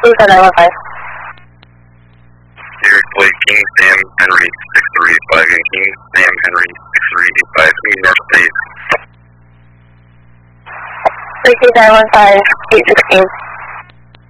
please on 915. Here, Blake King, Sam Henry 6385, and King, Sam Henry 6385, North State. Please 915, 816.